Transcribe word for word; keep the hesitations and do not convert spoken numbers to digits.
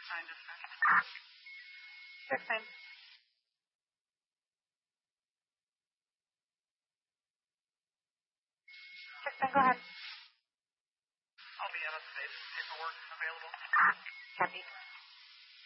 Nine dispatch. Six nine. Six nine, go ahead. I'll be out of state. Paperwork available. Copy.